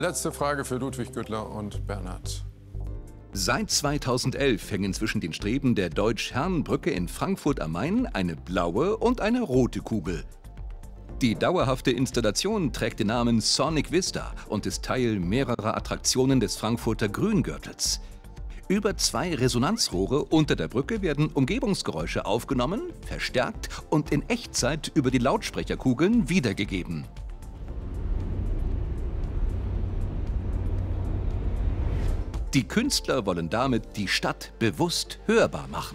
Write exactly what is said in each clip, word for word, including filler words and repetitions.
Letzte Frage für Ludwig Güttler und Bernhard. Seit zweitausendelf hängen zwischen den Streben der Deutsch-Herne-Brücke in Frankfurt am Main eine blaue und eine rote Kugel. Die dauerhafte Installation trägt den Namen Sonic Vista und ist Teil mehrerer Attraktionen des Frankfurter Grüngürtels. Über zwei Resonanzrohre unter der Brücke werden Umgebungsgeräusche aufgenommen, verstärkt und in Echtzeit über die Lautsprecherkugeln wiedergegeben. Die Künstler wollen damit die Stadt bewusst hörbar machen.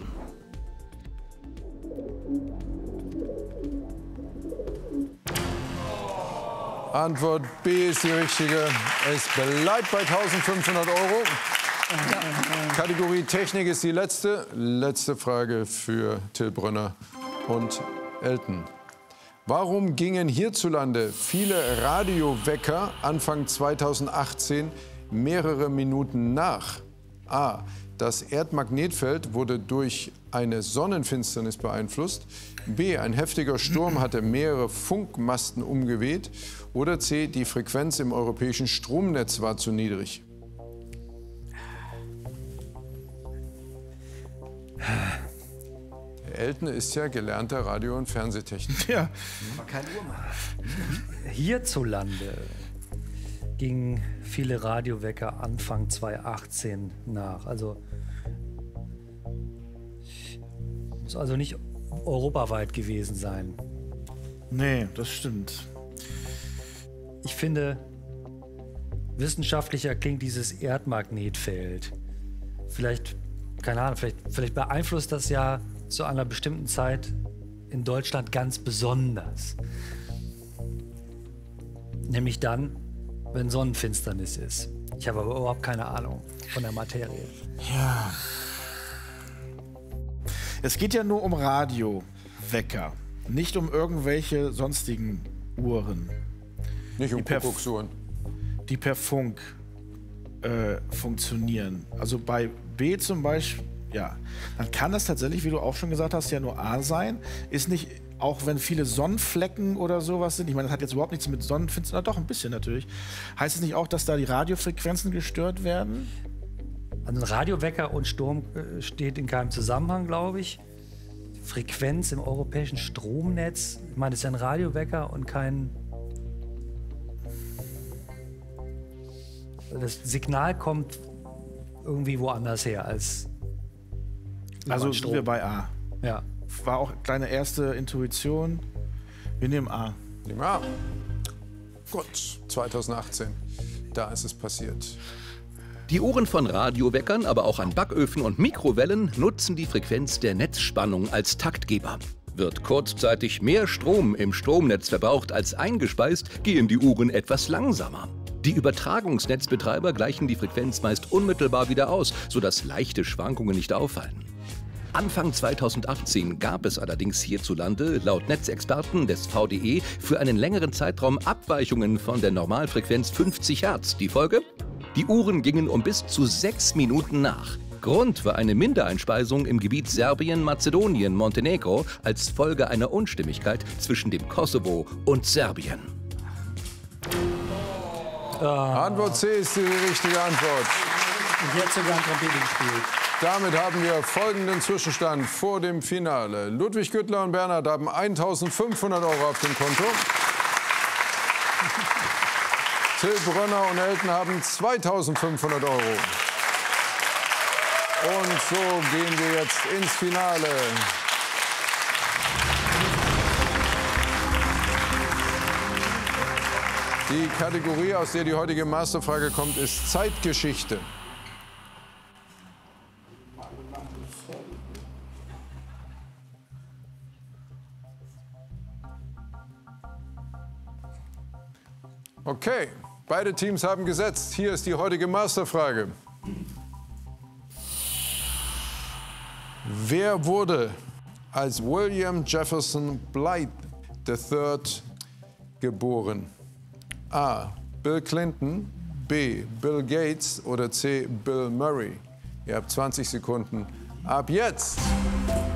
Antwort B ist die richtige. Es bleibt bei eintausendfünfhundert Euro. Kategorie Technik ist die letzte. Letzte Frage für Till Brönner und Elton. Warum gingen hierzulande viele Radiowecker Anfang zweitausendachtzehn mehrere Minuten nach? A. Das Erdmagnetfeld wurde durch eine Sonnenfinsternis beeinflusst. B. Ein heftiger Sturm hatte mehrere Funkmasten umgeweht. Oder C. Die Frequenz im europäischen Stromnetz war zu niedrig. Elton ist ja gelernter Radio- und Fernsehtechniker. Ja. War kein Uhrmann. Hierzulande gingen viele Radiowecker Anfang zweitausendachtzehn nach. Also muss also nicht europaweit gewesen sein. Nee, das stimmt. Ich finde, wissenschaftlicher klingt dieses Erdmagnetfeld. Vielleicht, keine Ahnung, vielleicht, vielleicht beeinflusst das ja zu einer bestimmten Zeit in Deutschland ganz besonders. Nämlich dann, wenn Sonnenfinsternis ist. Ich habe aber überhaupt keine Ahnung von der Materie. Ja. Es geht ja nur um Radiowecker, nicht um irgendwelche sonstigen Uhren. Nicht um die per, Kuckucksuhren. Die per Funk äh, funktionieren. Also bei B zum Beispiel, ja, dann kann das tatsächlich, wie du auch schon gesagt hast, ja nur A sein. Ist nicht, auch wenn viele Sonnenflecken oder sowas sind, ich meine, das hat jetzt überhaupt nichts mit Sonnenfinsternis, doch ein bisschen natürlich. Heißt es nicht auch, dass da die Radiofrequenzen gestört werden? Also ein Radiowecker und Sturm äh, steht in keinem Zusammenhang, glaube ich. Die Frequenz im europäischen Stromnetz, ich meine, das ist ja ein Radiowecker und kein... Das Signal kommt irgendwie woanders her als... Also sind wir bei A. Ja. War auch kleine erste Intuition. Wir nehmen A. Nehmen wir A. Gut, zweitausendachtzehn. Da ist es passiert. Die Uhren von Radioweckern, aber auch an Backöfen und Mikrowellen nutzen die Frequenz der Netzspannung als Taktgeber. Wird kurzzeitig mehr Strom im Stromnetz verbraucht als eingespeist, gehen die Uhren etwas langsamer. Die Übertragungsnetzbetreiber gleichen die Frequenz meist unmittelbar wieder aus, sodass leichte Schwankungen nicht auffallen. Anfang zweitausendachtzehn gab es allerdings hierzulande, laut Netzexperten des V D E, für einen längeren Zeitraum Abweichungen von der Normalfrequenz fünfzig Hertz. Die Folge? Die Uhren gingen um bis zu sechs Minuten nach. Grund war eine Mindereinspeisung im Gebiet Serbien, Mazedonien, Montenegro als Folge einer Unstimmigkeit zwischen dem Kosovo und Serbien. Antwort C ist die richtige Antwort. Und jetzt sogar ein Trompete gespielt. Damit haben wir folgenden Zwischenstand vor dem Finale. Ludwig Güttler und Bernhard haben eintausendfünfhundert Euro auf dem Konto. Till Brönner und Elton haben zweitausendfünfhundert Euro. Und so gehen wir jetzt ins Finale. Die Kategorie, aus der die heutige Masterfrage kommt, ist Zeitgeschichte. Okay, beide Teams haben gesetzt. Hier ist die heutige Masterfrage. Wer wurde als William Jefferson Blythe der Dritte geboren? A. Bill Clinton, B. Bill Gates oder C. Bill Murray? Ihr habt zwanzig Sekunden ab jetzt.